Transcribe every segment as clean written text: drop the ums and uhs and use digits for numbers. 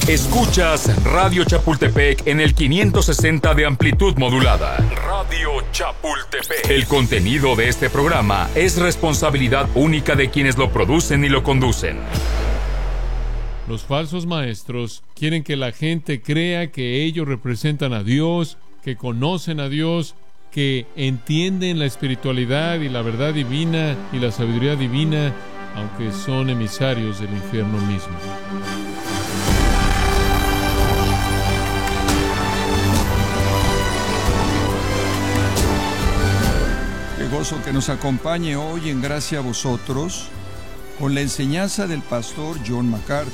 Escuchas Radio Chapultepec en el 560 de amplitud modulada. Radio Chapultepec. El contenido de este programa es responsabilidad única de quienes lo producen y lo conducen. Los falsos maestros quieren que la gente crea que ellos representan a Dios, que conocen a Dios, que entienden la espiritualidad y la verdad divina y la sabiduría divina, aunque son emisarios del infierno mismo. Qué gozo que nos acompañe hoy en Gracia a Vosotros con la enseñanza del pastor John MacArthur.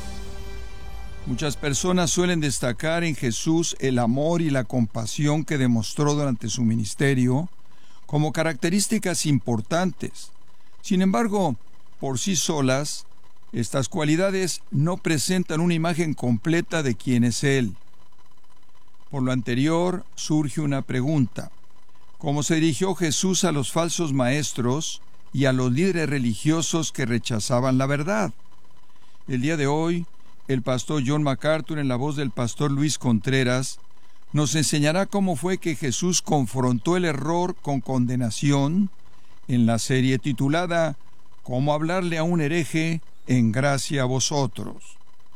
Muchas personas suelen destacar en Jesús el amor y la compasión que demostró durante su ministerio como características importantes. Sin embargo, por sí solas, estas cualidades no presentan una imagen completa de quién es Él. Por lo anterior, surge una pregunta. ¿Cómo se dirigió Jesús a los falsos maestros y a los líderes religiosos que rechazaban la verdad? El día de hoy, el pastor John MacArthur, en la voz del pastor Luis Contreras, nos enseñará cómo fue que Jesús confrontó el error con condenación en la serie titulada «Cómo hablarle a un hereje en Gracia a Vosotros».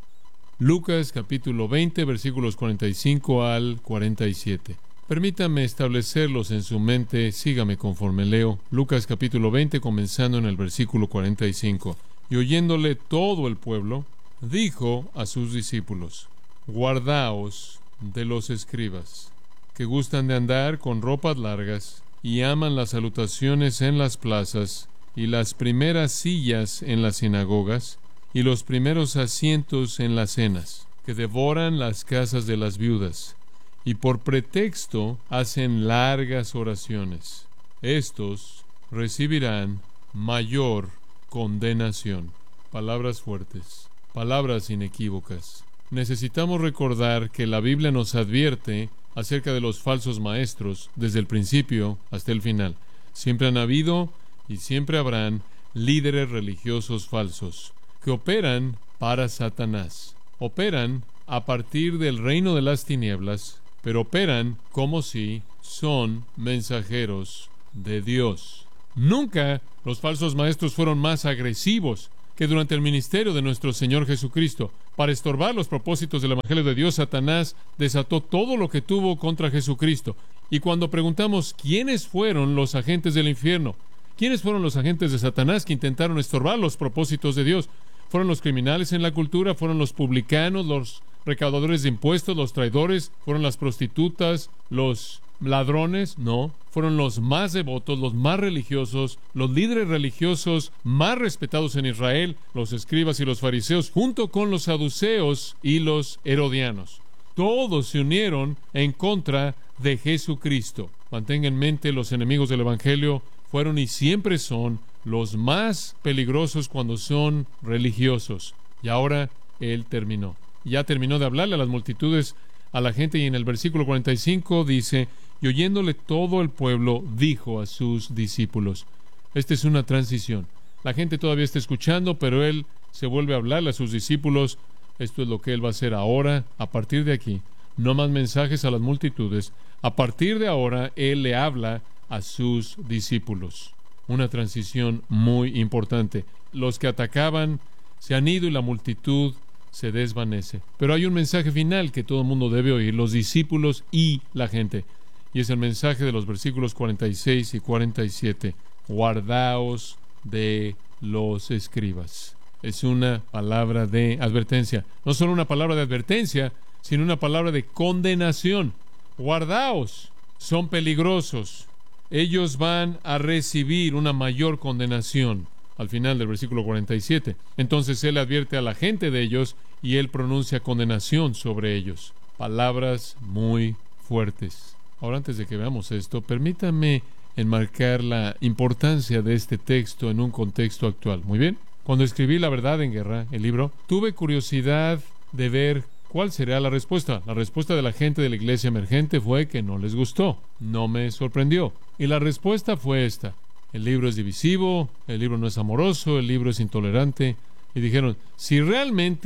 Lucas capítulo 20, versículos 45 al 47. Permítame establecerlos en su mente, sígame conforme leo. Lucas capítulo 20, comenzando en el versículo 45. Y oyéndole todo el pueblo, dijo a sus discípulos: guardaos de los escribas, que gustan de andar con ropas largas, y aman las salutaciones en las plazas, y las primeras sillas en las sinagogas, y los primeros asientos en las cenas, que devoran las casas de las viudas, y por pretexto hacen largas oraciones. Estos recibirán mayor condenación. Palabras fuertes, palabras inequívocas. Necesitamos recordar que la Biblia nos advierte acerca de los falsos maestros desde el principio hasta el final. Siempre han habido y siempre habrán líderes religiosos falsos que operan para Satanás. Operan a partir del reino de las tinieblas, pero operan como si son mensajeros de Dios. Nunca los falsos maestros fueron más agresivos que durante el ministerio de nuestro Señor Jesucristo. Para estorbar los propósitos del Evangelio de Dios, Satanás desató todo lo que tuvo contra Jesucristo. Y cuando preguntamos quiénes fueron los agentes del infierno, quiénes fueron los agentes de Satanás que intentaron estorbar los propósitos de Dios, fueron los criminales en la cultura, fueron los publicanos, los recaudadores de impuestos, los traidores, fueron las prostitutas, los ladrones. No, fueron los más devotos, los más religiosos, los líderes religiosos más respetados en Israel, los escribas y los fariseos, junto con los saduceos y los herodianos. Todos se unieron en contra de Jesucristo. Mantenga en mente, los enemigos del Evangelio fueron y siempre son los más peligrosos cuando son religiosos. Y ahora Él terminó. Ya terminó de hablarle a las multitudes, a la gente, y en el versículo 45 dice: y oyéndole todo el pueblo, dijo a sus discípulos. Esta es una transición. La gente todavía está escuchando, pero Él se vuelve a hablarle a sus discípulos. Esto es lo que Él va a hacer ahora, a partir de aquí. No más mensajes a las multitudes. A partir de ahora, Él le habla a sus discípulos. Una transición muy importante. Los que atacaban se han ido y la multitud se desvanece. Pero hay un mensaje final que todo el mundo debe oír, los discípulos y la gente. Y es el mensaje de los versículos 46 y 47. Guardaos de los escribas. Es una palabra de advertencia. No solo una palabra de advertencia, sino una palabra de condenación. Guardaos. Son peligrosos. Ellos van a recibir una mayor condenación. Al final del versículo 47. Entonces Él advierte a la gente de ellos y Él pronuncia condenación sobre ellos. Palabras muy fuertes. Ahora, antes de que veamos esto, permítame enmarcar la importancia de este texto en un contexto actual. Muy bien. Cuando escribí La Verdad en Guerra, el libro, tuve curiosidad de ver cuál sería la respuesta. La respuesta de la gente de la iglesia emergente fue que no les gustó. No me sorprendió. Y la respuesta fue esta: el libro es divisivo, el libro no es amoroso, el libro es intolerante. Y dijeron, si realmente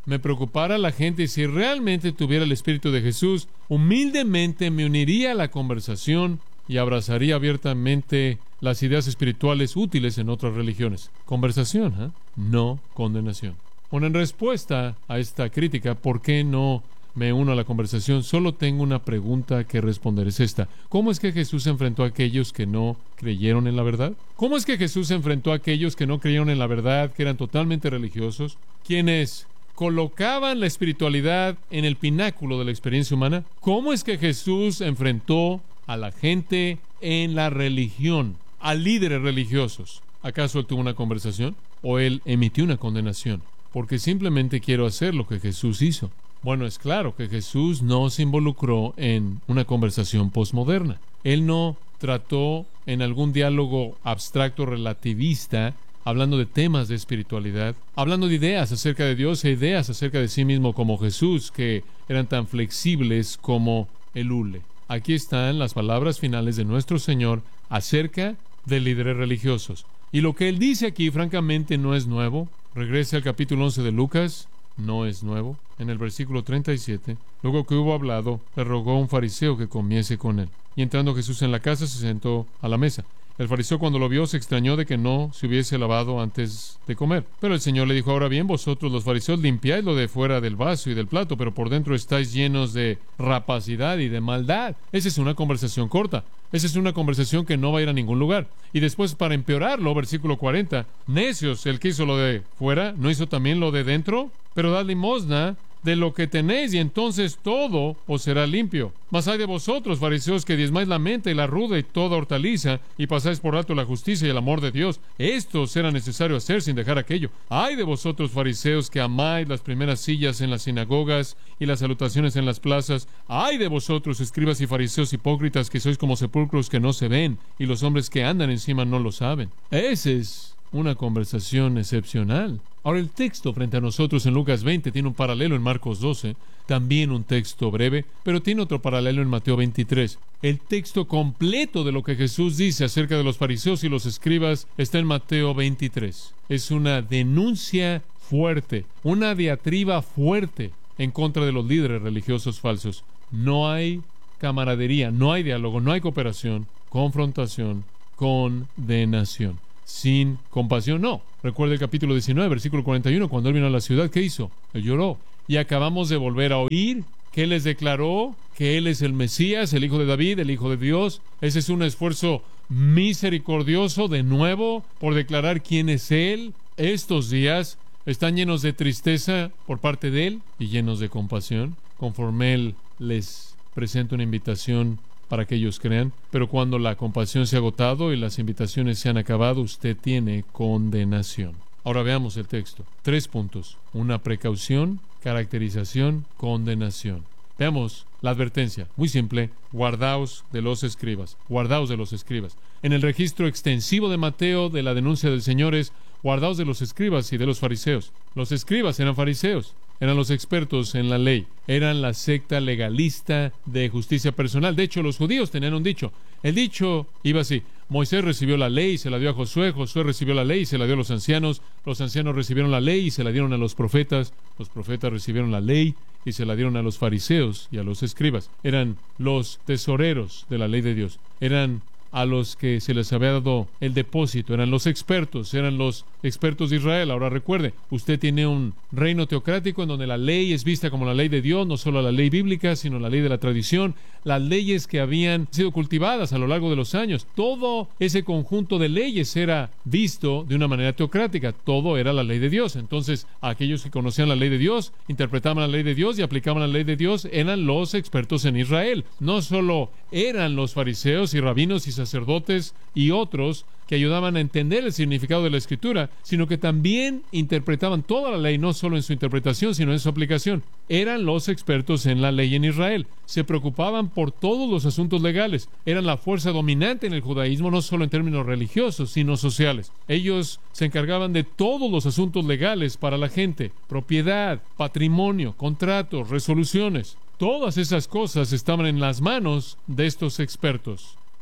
me preocupara la gente y si realmente tuviera el Espíritu de Jesús, humildemente me uniría a la conversación y abrazaría abiertamente las ideas espirituales útiles en otras religiones. Conversación, no condenación. Bueno, en respuesta a esta crítica, ¿por qué no me uno a la conversación? Solo tengo una pregunta que responder. Es esta: ¿cómo es que Jesús enfrentó a aquellos que no creyeron en la verdad? ¿Cómo es que Jesús enfrentó a aquellos que no creyeron en la verdad, que eran totalmente religiosos, quienes colocaban la espiritualidad en el pináculo de la experiencia humana? ¿Cómo es que Jesús enfrentó a la gente en la religión, a líderes religiosos? ¿Acaso él tuvo una conversación o él emitió una condenación? Porque simplemente quiero hacer lo que Jesús hizo. Bueno, es claro que Jesús no se involucró en una conversación posmoderna. Él no trató en algún diálogo abstracto relativista, hablando de temas de espiritualidad, hablando de ideas acerca de Dios e ideas acerca de sí mismo como Jesús, que eran tan flexibles como el hule. Aquí están las palabras finales de nuestro Señor acerca de líderes religiosos. Y lo que él dice aquí, francamente, no es nuevo. Regrese al capítulo 11 de Lucas. No es nuevo. En el versículo 37, luego que hubo hablado, le rogó a un fariseo que comiese con él. Y entrando Jesús en la casa, se sentó a la mesa. El fariseo, cuando lo vio, se extrañó de que no se hubiese lavado antes de comer. Pero el Señor le dijo: ahora bien, vosotros los fariseos limpiáis lo de fuera del vaso y del plato, pero por dentro estáis llenos de rapacidad y de maldad. Esa es una conversación corta. Esa es una conversación que no va a ir a ningún lugar. Y después, para empeorarlo, versículo 40, necios, el que hizo lo de fuera, ¿no hizo también lo de dentro? Pero dad limosna de lo que tenéis, y entonces todo os será limpio. Mas hay de vosotros, fariseos, que diezmáis la menta y la ruda y toda hortaliza, y pasáis por alto la justicia y el amor de Dios. Esto será necesario hacer sin dejar aquello. Hay de vosotros, fariseos, que amáis las primeras sillas en las sinagogas y las salutaciones en las plazas. Hay de vosotros, escribas y fariseos hipócritas, que sois como sepulcros que no se ven, y los hombres que andan encima no lo saben. Esa es una conversación excepcional. Ahora, el texto frente a nosotros en Lucas 20 tiene un paralelo en Marcos 12, también un texto breve, pero tiene otro paralelo en Mateo 23. El texto completo de lo que Jesús dice acerca de los fariseos y los escribas está en Mateo 23. Es una denuncia fuerte, una diatriba fuerte en contra de los líderes religiosos falsos. No hay camaradería, no hay diálogo, no hay cooperación, confrontación, condenación. Sin compasión, no. Recuerda el capítulo 19, versículo 41, cuando él vino a la ciudad, ¿qué hizo? Él lloró. Y acabamos de volver a oír que él les declaró que él es el Mesías, el Hijo de David, el Hijo de Dios. Ese es un esfuerzo misericordioso, de nuevo, por declarar quién es él. Estos días están llenos de tristeza por parte de él y llenos de compasión, conforme él les presenta una invitación para que ellos crean. Pero cuando la compasión se ha agotado y las invitaciones se han acabado, usted tiene condenación. Ahora veamos el texto. 3 puntos. Una precaución, caracterización, condenación. Veamos la advertencia. Muy simple. Guardaos de los escribas. Guardaos de los escribas. En el registro extensivo de Mateo de la denuncia del Señor es: guardaos de los escribas y de los fariseos. Los escribas eran fariseos. Eran los expertos en la ley. Eran la secta legalista de justicia personal. De hecho, los judíos tenían un dicho. El dicho iba así: Moisés recibió la ley y se la dio a Josué. Josué recibió la ley y se la dio a los ancianos. Los ancianos recibieron la ley y se la dieron a los profetas. Los profetas recibieron la ley y se la dieron a los fariseos y a los escribas. Eran los tesoreros de la ley de Dios. Eran a los que se les había dado el depósito. Eran los expertos de Israel. Ahora recuerde, usted tiene un reino teocrático en donde la ley es vista como la ley de Dios, no solo la ley bíblica, sino la ley de la tradición, las leyes que habían sido cultivadas a lo largo de los años. Todo ese conjunto de leyes era visto de una manera teocrática. Todo era la ley de Dios. Entonces, aquellos que conocían la ley de Dios, interpretaban la ley de Dios y aplicaban la ley de Dios, eran los expertos en Israel. No solo eran los fariseos y rabinos y sacerdotes y otros que ayudaban a entender el significado de la Escritura, sino que también interpretaban toda la ley, no solo en su interpretación, sino en su aplicación. Eran los expertos en la ley en Israel. Se preocupaban por todos los asuntos legales. Eran la fuerza dominante en el judaísmo, no solo en términos religiosos, sino sociales. Ellos se encargaban de todos los asuntos legales para la gente: propiedad, patrimonio, contratos, resoluciones. Todas esas cosas estaban en las manos de estos expertos.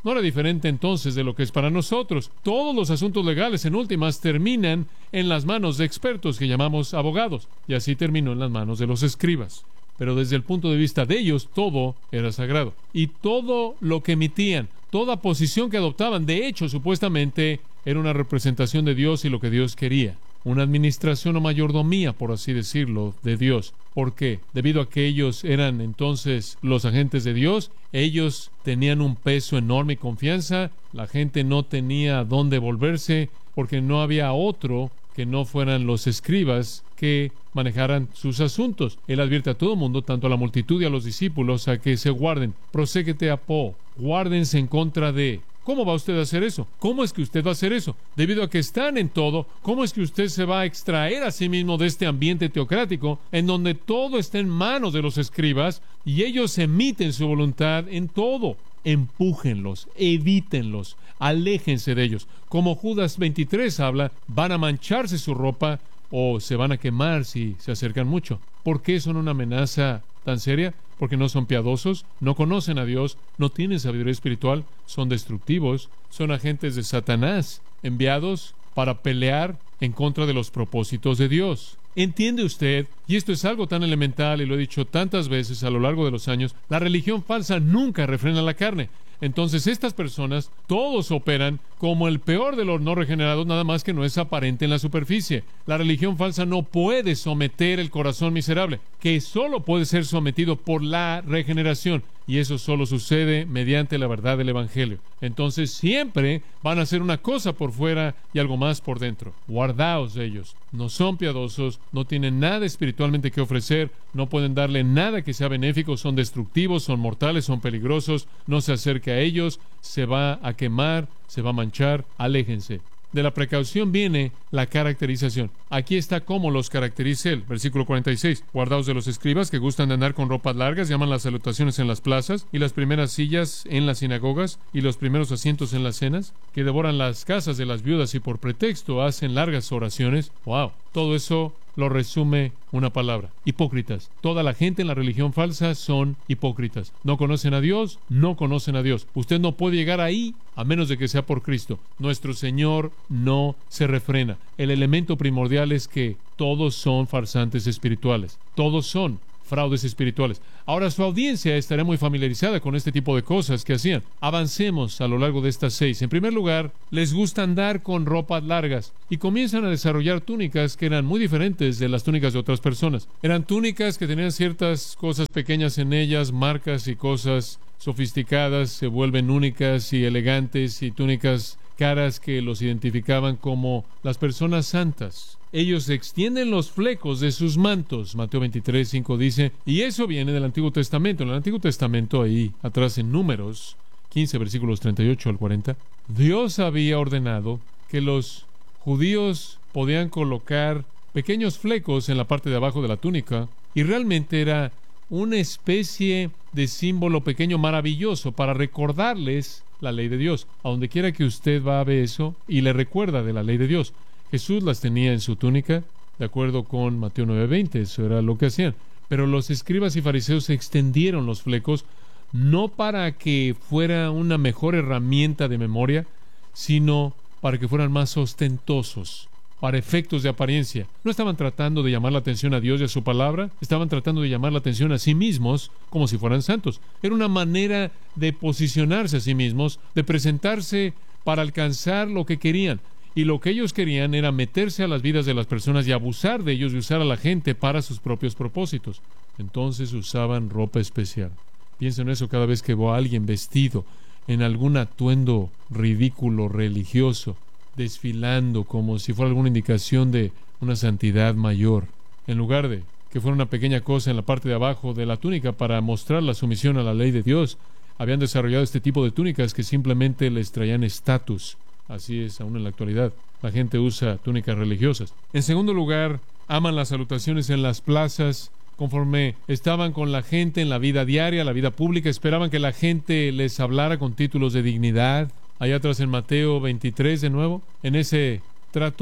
No era diferente entonces de lo que es para nosotros. Todos los asuntos legales en últimas terminan en las manos de expertos que llamamos abogados, y así terminó en las manos de los escribas. Pero desde el punto de vista de ellos, todo era sagrado. Y todo lo que emitían, toda posición que adoptaban, de hecho, supuestamente, era una representación de Dios y lo que Dios quería. Una administración o mayordomía, por así decirlo, de Dios. ¿Por qué? Debido a que ellos eran entonces los agentes de Dios, ellos tenían un peso enorme y confianza, la gente no tenía a dónde volverse, porque no había otro que no fueran los escribas que manejaran sus asuntos. Él advierte a todo mundo, tanto a la multitud y a los discípulos, a que se guarden. Proségete apo, guárdense en contra de. ¿Cómo va usted a hacer eso? ¿Cómo es que usted va a hacer eso? Debido a que están en todo, ¿cómo es que usted se va a extraer a sí mismo de este ambiente teocrático en donde todo está en manos de los escribas y ellos emiten su voluntad en todo? Empújenlos, evítenlos, aléjense de ellos. Como Judas 23 habla, van a mancharse su ropa o se van a quemar si se acercan mucho. ¿Por qué son una amenaza tan seria? Porque no son piadosos, no conocen a Dios, no tienen sabiduría espiritual, son destructivos, son agentes de Satanás, enviados para pelear en contra de los propósitos de Dios. ¿Entiende usted? Y esto es algo tan elemental y lo he dicho tantas veces a lo largo de los años, la religión falsa nunca refrena la carne. Entonces estas personas, todos operan como el peor de los no regenerados, nada más que no es aparente en la superficie. La religión falsa no puede someter el corazón miserable, que solo puede ser sometido por la regeneración. Y eso solo sucede mediante la verdad del Evangelio. Entonces siempre van a hacer una cosa por fuera y algo más por dentro. Guardaos de ellos. No son piadosos, no tienen nada espiritualmente que ofrecer, no pueden darle nada que sea benéfico, son destructivos, son mortales, son peligrosos. No se acerque a ellos, se va a quemar, se va a manchar, aléjense. De la precaución viene la caracterización. Aquí está cómo los caracteriza él. Versículo 46. Guardaos de los escribas que gustan de andar con ropas largas, llaman las salutaciones en las plazas y las primeras sillas en las sinagogas y los primeros asientos en las cenas, que devoran las casas de las viudas y por pretexto hacen largas oraciones. ¡Wow! Todo eso lo resume una palabra: hipócritas. Toda la gente en la religión falsa son hipócritas. No conocen a Dios, no conocen a Dios. Usted no puede llegar ahí a menos de que sea por Cristo. Nuestro Señor no se refrena. El elemento primordial es que todos son farsantes espirituales. Todos son fraudes espirituales. Ahora su audiencia estará muy familiarizada con este tipo de cosas que hacían. Avancemos a lo largo de estas 6. En primer lugar, les gusta andar con ropas largas y comienzan a desarrollar túnicas que eran muy diferentes de las túnicas de otras personas. Eran túnicas que tenían ciertas cosas pequeñas en ellas, marcas y cosas sofisticadas, se vuelven únicas y elegantes, y túnicas caras que los identificaban como las personas santas. Ellos extienden los flecos de sus mantos. Mateo 23:5 dice, y eso viene del Antiguo Testamento. En el Antiguo Testamento, ahí atrás en Números 15, versículos 38 al 40, Dios había ordenado que los judíos podían colocar pequeños flecos en la parte de abajo de la túnica, y realmente era una especie de símbolo pequeño maravilloso para recordarles la ley de Dios. A donde quiera que usted va a ver eso y le recuerda de la ley de Dios. Jesús las tenía en su túnica, de acuerdo con Mateo 9:20, eso era lo que hacían. Pero los escribas y fariseos extendieron los flecos, no para que fuera una mejor herramienta de memoria, sino para que fueran más ostentosos, para efectos de apariencia. No estaban tratando de llamar la atención a Dios y a su palabra, estaban tratando de llamar la atención a sí mismos como si fueran santos. Era una manera de posicionarse a sí mismos, de presentarse para alcanzar lo que querían. Y lo que ellos querían era meterse a las vidas de las personas y abusar de ellos y usar a la gente para sus propios propósitos. Entonces usaban ropa especial. Pienso en eso cada vez que veo a alguien vestido en algún atuendo ridículo religioso, desfilando como si fuera alguna indicación de una santidad mayor, en lugar de que fuera una pequeña cosa en la parte de abajo de la túnica para mostrar la sumisión a la ley de Dios. Habían desarrollado este tipo de túnicas que simplemente les traían estatus. Así es aún en la actualidad. La gente usa túnicas religiosas. En segundo lugar, aman las salutaciones en las plazas. Conforme estaban con la gente en la vida diaria, la vida pública, esperaban que la gente les hablara con títulos de dignidad. Allá atrás en Mateo 23 de nuevo, en ese trato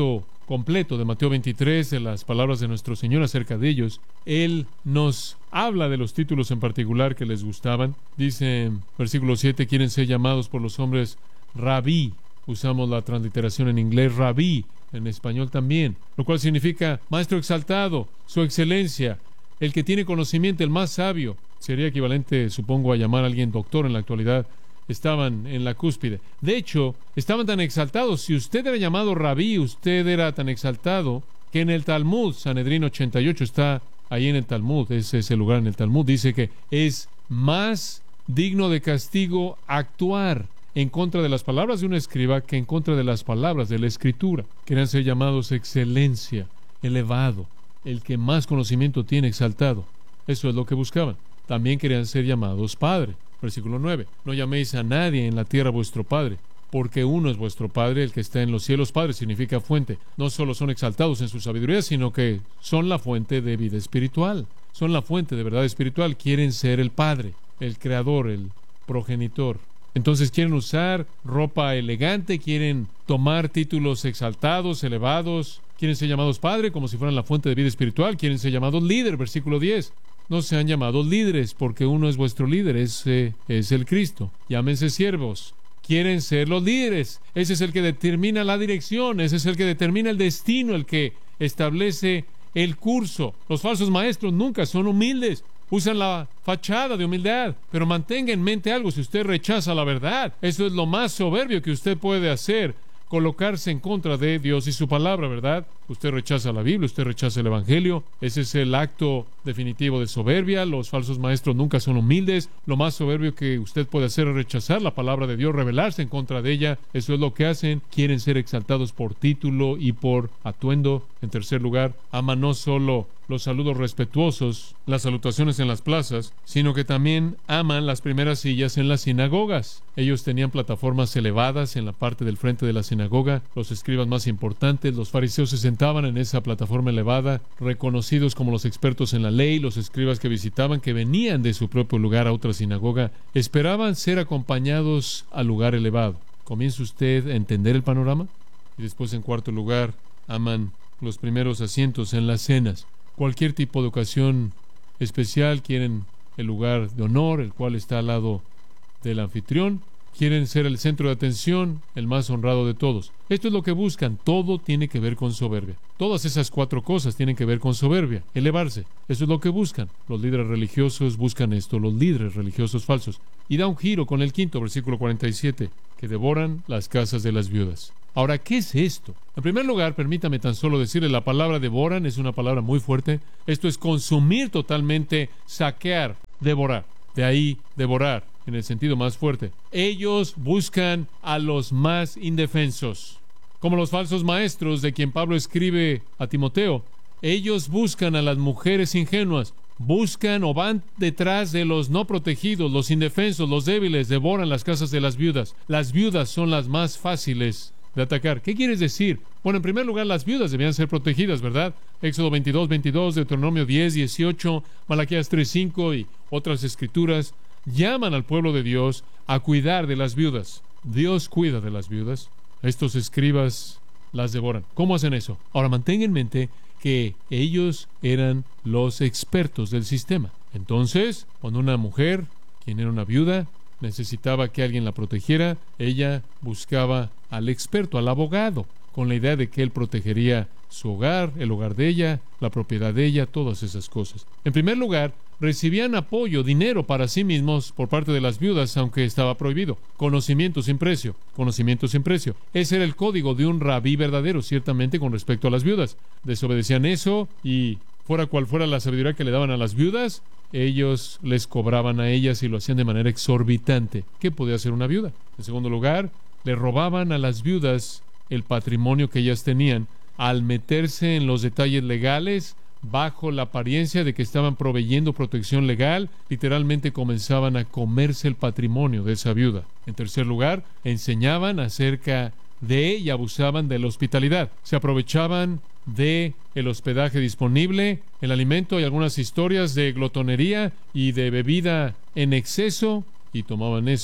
completo de Mateo 23, de las palabras de nuestro Señor acerca de ellos, Él nos habla de los títulos en particular que les gustaban. Dice en versículo 7, quieren ser llamados por los hombres rabí. Usamos la transliteración en inglés rabí, en español también, lo cual significa maestro exaltado, su excelencia, el que tiene conocimiento, el más sabio. Sería equivalente, supongo, a llamar a alguien doctor en la actualidad. Estaban en la cúspide. De hecho, estaban tan exaltados. Si usted era llamado rabí, usted era tan exaltado que en el Talmud, Sanedrín 88 está ahí en el Talmud, ese es el lugar en el Talmud, dice que es más digno de castigo actuar en contra de las palabras de un escriba que en contra de las palabras de la Escritura. Querían ser llamados excelencia, elevado, el que más conocimiento tiene, exaltado. Eso es lo que buscaban. También querían ser llamados Padre. Versículo 9. No llaméis a nadie en la tierra vuestro Padre, porque uno es vuestro Padre, el que está en los cielos. Padre significa fuente. No solo son exaltados en su sabiduría, sino que son la fuente de vida espiritual. Son la fuente de verdad espiritual. Quieren ser el Padre, el Creador, el progenitor. Entonces quieren usar ropa elegante, quieren tomar títulos exaltados, elevados, quieren ser llamados Padre como si fueran la fuente de vida espiritual, quieren ser llamados líder, versículo 10. No sean llamados líderes, porque uno es vuestro líder, ese es el Cristo. Llámense siervos. Quieren ser los líderes. Ese es el que determina la dirección, ese es el que determina el destino, el que establece el curso. Los falsos maestros nunca son humildes. Usan la fachada de humildad, pero mantenga en mente algo: si usted rechaza la verdad, eso es lo más soberbio que usted puede hacer, colocarse en contra de Dios y su palabra, ¿verdad? Usted rechaza la Biblia, usted rechaza el Evangelio. Ese es el acto definitivo de soberbia. Los falsos maestros nunca son humildes. Lo más soberbio que usted puede hacer es rechazar la palabra de Dios, rebelarse en contra de ella. Eso es lo que hacen. Quieren ser exaltados por título y por atuendo. En tercer lugar, aman no solo los saludos respetuosos, las salutaciones en las plazas, sino que también aman las primeras sillas en las sinagogas. Ellos tenían plataformas elevadas en la parte del frente de la sinagoga. Los escribas más importantes, los fariseos, se sentaban en esa plataforma elevada, reconocidos como los expertos en la ley. Los escribas que visitaban, que venían de su propio lugar a otra sinagoga, esperaban ser acompañados al lugar elevado. ¿Comienza usted a entender el panorama? Y después, en cuarto lugar, aman los primeros asientos en las cenas. Cualquier tipo de ocasión especial, quieren el lugar de honor, el cual está al lado del anfitrión. Quieren ser el centro de atención, el más honrado de todos. Esto es lo que buscan. Todo tiene que ver con soberbia. Todas esas cuatro cosas tienen que ver con soberbia, elevarse. Eso es lo que buscan. Los líderes religiosos buscan esto, los líderes religiosos falsos. Y da un giro con el quinto, versículo 47, que devoran las casas de las viudas. Ahora, ¿qué es esto? En primer lugar, permítame tan solo decirle, la palabra devoran es una palabra muy fuerte. Esto es consumir totalmente, saquear, devorar. De ahí, devorar, en el sentido más fuerte. Ellos buscan a los más indefensos. Como los falsos maestros de quien Pablo escribe a Timoteo, ellos buscan a las mujeres ingenuas. Buscan o van detrás de los no protegidos, los indefensos, los débiles. Devoran las casas de las viudas. Las viudas son las más fáciles de atacar. ¿Qué quieres decir? Bueno, en primer lugar, las viudas debían ser protegidas, ¿verdad? Éxodo 22, Deuteronomio 10, 18, Malaquías 3, 5 y otras escrituras llaman al pueblo de Dios a cuidar de las viudas. Dios cuida de las viudas. Estos escribas las devoran. ¿Cómo hacen eso? Ahora, mantengan en mente que ellos eran los expertos del sistema. Entonces, cuando una mujer, quien era una viuda, necesitaba que alguien la protegiera, ella buscaba al experto, al abogado, con la idea de que él protegería su hogar, el hogar de ella, la propiedad de ella, todas esas cosas. En primer lugar, recibían apoyo, dinero para sí mismos por parte de las viudas, aunque estaba prohibido. Conocimiento sin precio, conocimiento sin precio. Ese era el código de un rabí verdadero, ciertamente, con respecto a las viudas. Desobedecían eso y, fuera cual fuera la sabiduría que le daban a las viudas, ellos les cobraban a ellas y lo hacían de manera exorbitante. ¿Qué podía hacer una viuda? En segundo lugar, le robaban a las viudas el patrimonio que ellas tenían al meterse en los detalles legales bajo la apariencia de que estaban proveyendo protección legal. Literalmente comenzaban a comerse el patrimonio de esa viuda. En tercer lugar, enseñaban acerca de y abusaban de la hospitalidad. Se aprovechaban de el hospedaje disponible, el alimento y algunas historias de glotonería y de bebida en exceso, y tomaban eso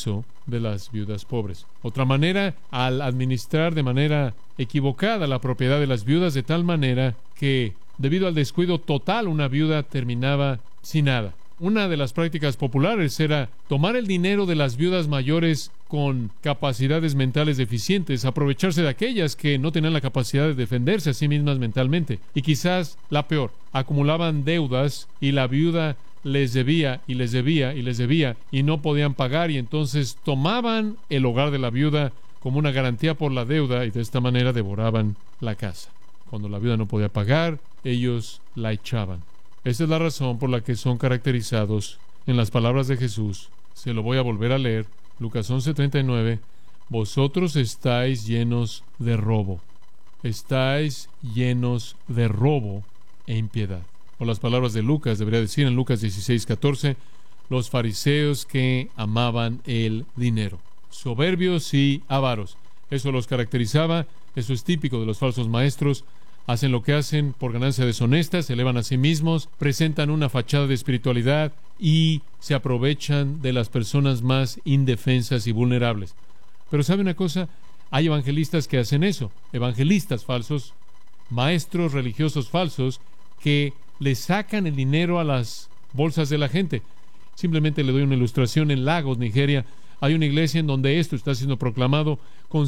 de las viudas pobres. Otra manera, al administrar de manera equivocada la propiedad de las viudas, de tal manera que, debido al descuido total, una viuda terminaba sin nada. Una de las prácticas populares era tomar el dinero de las viudas mayores con capacidades mentales deficientes, aprovecharse de aquellas que no tenían la capacidad de defenderse a sí mismas mentalmente. Y quizás la peor, acumulaban deudas y la viuda les debía y les debía y les debía y no podían pagar, y entonces tomaban el hogar de la viuda como una garantía por la deuda y de esta manera devoraban la casa. Cuando la viuda no podía pagar, ellos la echaban. Esa es la razón por la que son caracterizados en las palabras de Jesús. Se lo voy a volver a leer. Lucas 11:39. Vosotros estáis llenos de robo. Estáis llenos de robo e impiedad. O las palabras de Lucas, debería decir en Lucas 16:14. Los fariseos que amaban el dinero. Soberbios y avaros. Eso los caracterizaba. Eso es típico de los falsos maestros. Hacen lo que hacen por ganancia deshonesta, se elevan a sí mismos, presentan una fachada de espiritualidad y se aprovechan de las personas más indefensas y vulnerables. Pero ¿sabe una cosa? Hay evangelistas que hacen eso, evangelistas falsos, maestros religiosos falsos que le sacan el dinero a las bolsas de la gente. Simplemente le doy una ilustración. En Lagos, Nigeria, hay una iglesia en donde esto está siendo proclamado con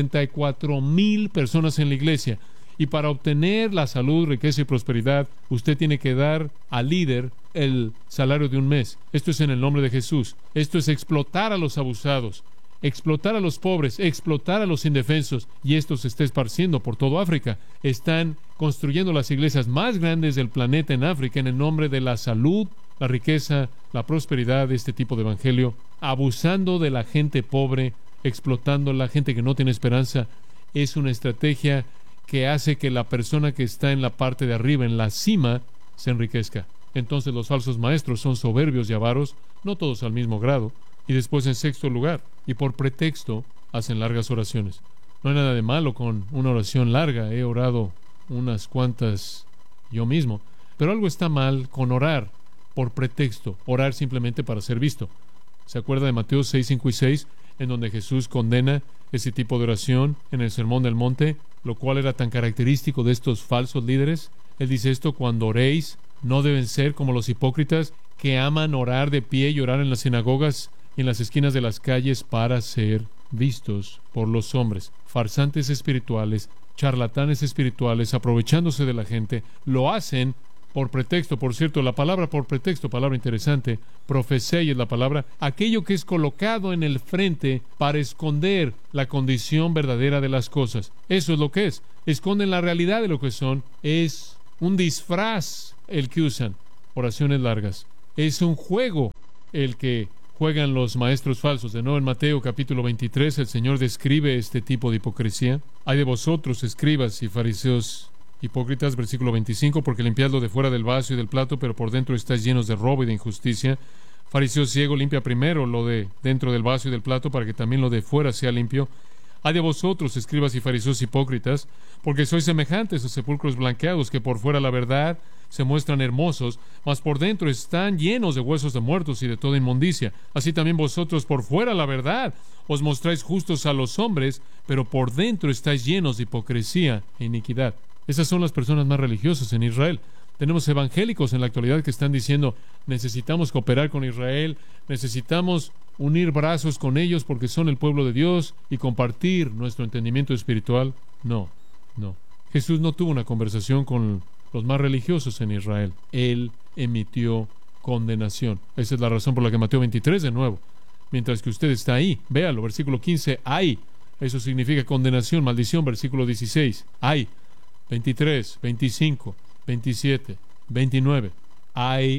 54,000 personas en la iglesia. Y para obtener la salud, riqueza y prosperidad, usted tiene que dar al líder el salario de un mes. Esto es en el nombre de Jesús. Esto es explotar a los abusados, explotar a los pobres, explotar a los indefensos. Y esto se está esparciendo por todo África. Están construyendo las iglesias más grandes del planeta en África en el nombre de la salud, la riqueza, la prosperidad de este tipo de evangelio, abusando de la gente pobre, explotando a la gente que no tiene esperanza. Es una estrategia que hace que la persona que está en la parte de arriba, en la cima, se enriquezca. Entonces los falsos maestros son soberbios y avaros, no todos al mismo grado. Y después, en sexto lugar, y por pretexto, hacen largas oraciones. No hay nada de malo con una oración larga. He orado unas cuantas yo mismo. Pero algo está mal con orar por pretexto, orar simplemente para ser visto. ¿Se acuerda de Mateo 6, 5 y 6, en donde Jesús condena ese tipo de oración en el Sermón del Monte, lo cual era tan característico de estos falsos líderes? Él dice esto: cuando oréis, no deben ser como los hipócritas que aman orar de pie y orar en las sinagogas y en las esquinas de las calles para ser vistos por los hombres. Farsantes espirituales, charlatanes espirituales, aprovechándose de la gente, lo hacen por pretexto. Por cierto, la palabra por pretexto, palabra interesante, profesei es la palabra, aquello que es colocado en el frente para esconder la condición verdadera de las cosas. Eso es lo que es. Esconden la realidad de lo que son. Es un disfraz el que usan. Oraciones largas. Es un juego el que juegan los maestros falsos. De nuevo, en Mateo capítulo 23, el Señor describe este tipo de hipocresía. Hay de vosotros, escribas y fariseos hipócritas, versículo 25, porque limpiad lo de fuera del vaso y del plato, pero por dentro estáis llenos de robo y de injusticia. Fariseo ciego, limpia primero lo de dentro del vaso y del plato, para que también lo de fuera sea limpio. Hay de vosotros, escribas y fariseos hipócritas, porque sois semejantes a sepulcros blanqueados, que por fuera la verdad se muestran hermosos, mas por dentro están llenos de huesos de muertos y de toda inmundicia. Así también vosotros por fuera la verdad os mostráis justos a los hombres, pero por dentro estáis llenos de hipocresía e iniquidad. Esas son las personas más religiosas en Israel. Tenemos evangélicos en la actualidad que están diciendo: necesitamos cooperar con Israel, necesitamos unir brazos con ellos porque son el pueblo de Dios y compartir nuestro entendimiento espiritual. No. Jesús no tuvo una conversación con los más religiosos en Israel. Él emitió condenación. Esa es la razón por la que Mateo 23, de nuevo, mientras que usted está ahí, véalo, versículo 15, ay, eso significa condenación, maldición, versículo 16, ay, 23, 25, 27, 29, ay,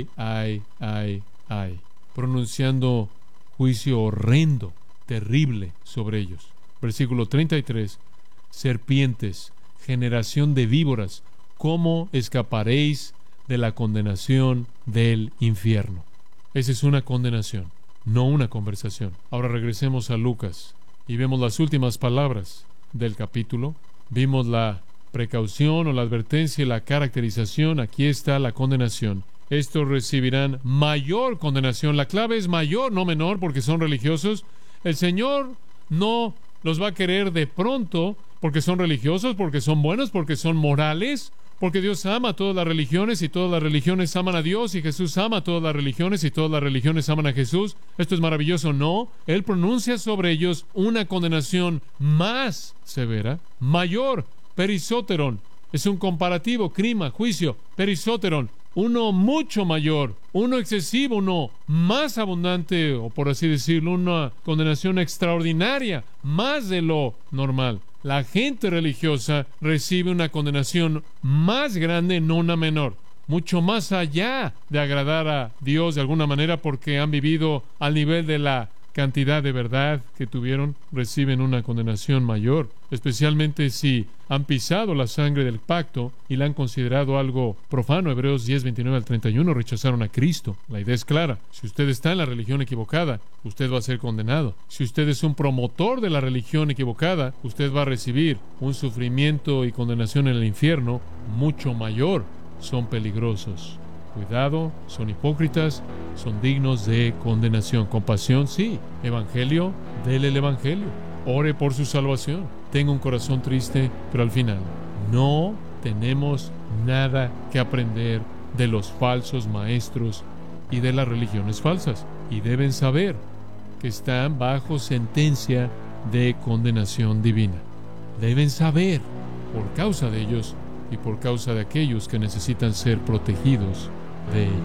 pronunciando juicio horrendo, terrible sobre ellos. Versículo 33, serpientes, generación de víboras, ¿cómo escaparéis de la condenación del infierno? Esa es una condenación, no una conversación. Ahora regresemos a Lucas y vemos las últimas palabras del capítulo. Vimos la precaución o la advertencia y la caracterización. Aquí está la condenación. estos recibirán mayor condenación. La clave es mayor, no menor, porque son religiosos. El Señor no los va a querer de pronto porque son religiosos, porque son buenos, porque son morales, porque Dios ama a todas las religiones y todas las religiones aman a Dios, y Jesús ama a todas las religiones y todas las religiones aman a Jesús. Esto es maravilloso. No, Él pronuncia sobre ellos una condenación más severa, mayor, perisóteron. Es un comparativo, crima, juicio, perisóteron. Uno mucho mayor, uno excesivo, uno más abundante, o por así decirlo, una condenación extraordinaria, más de lo normal. La gente religiosa recibe una condenación más grande, no una menor, mucho más allá de agradar a Dios de alguna manera, porque han vivido al nivel de la cantidad de verdad que tuvieron, reciben una condenación mayor, especialmente si han pisado la sangre del pacto y la han considerado algo profano. Hebreos 10, 29 al 31, rechazaron a Cristo. La idea es clara: si usted está en la religión equivocada, usted va a ser condenado. Si usted es un promotor de la religión equivocada, usted va a recibir un sufrimiento y condenación en el infierno mucho mayor. Son peligrosos. Cuidado, son hipócritas, son dignos de condenación. Compasión, sí. Evangelio, dele el evangelio. Ore por su salvación. Tenga un corazón triste, pero al final no tenemos nada que aprender de los falsos maestros y de las religiones falsas. Y deben saber que están bajo sentencia de condenación divina. Deben saber, por causa de ellos y por causa de aquellos que necesitan ser protegidos de ellos.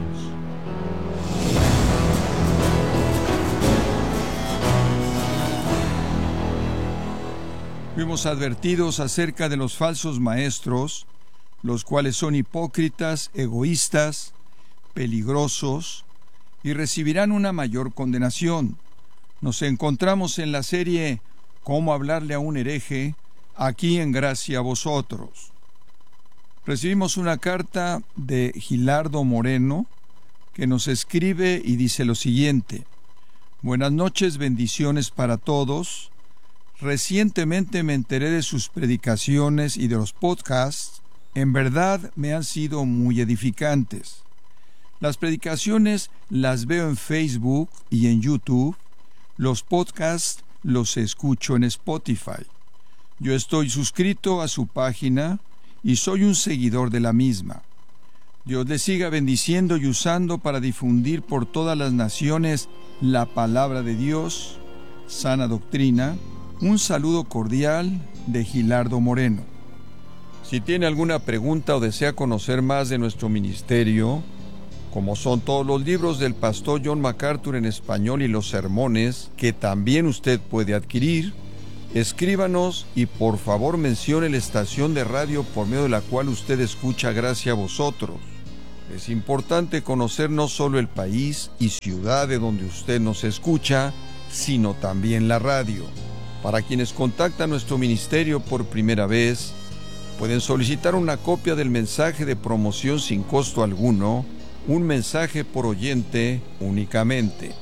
Fuimos advertidos acerca de los falsos maestros, los cuales son hipócritas, egoístas, peligrosos y recibirán una mayor condenación. Nos encontramos en la serie Cómo hablarle a un hereje, aquí en Gracia a Vosotros. Recibimos una carta de Gilardo Moreno, que nos escribe y dice lo siguiente: Buenas noches, bendiciones para todos. Recientemente me enteré de sus predicaciones y de los podcasts. En verdad me han sido muy edificantes. Las predicaciones las veo en Facebook y en YouTube. Los podcasts los escucho en Spotify. Yo estoy suscrito a su página y soy un seguidor de la misma. Dios les siga bendiciendo y usando para difundir por todas las naciones la palabra de Dios, sana doctrina. Un saludo cordial de Gilardo Moreno. Si tiene alguna pregunta o desea conocer más de nuestro ministerio, como son todos los libros del pastor John MacArthur en español y los sermones que también usted puede adquirir, escríbanos y por favor mencione la estación de radio por medio de la cual usted escucha Gracia a Vosotros. Es importante conocer no solo el país y ciudad de donde usted nos escucha, sino también la radio. Para quienes contactan nuestro ministerio por primera vez, pueden solicitar una copia del mensaje de promoción sin costo alguno, un mensaje por oyente únicamente.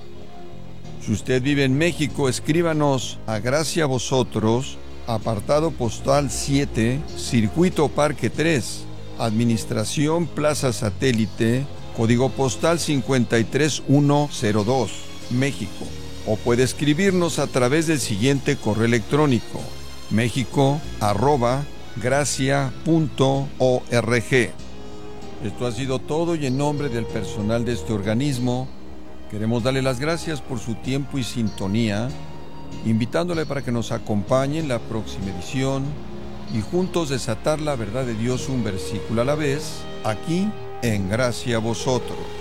Si usted vive en México, escríbanos a Gracia a Vosotros, apartado postal 7, Circuito Parque 3, Administración Plaza Satélite, código postal 53102, México. O puede escribirnos a través del siguiente correo electrónico: mexico@gracia.org. Esto ha sido todo, y en nombre del personal de este organismo queremos darle las gracias por su tiempo y sintonía, invitándole para que nos acompañe en la próxima edición y juntos desatar la verdad de Dios un versículo a la vez, aquí en Gracia a Vosotros.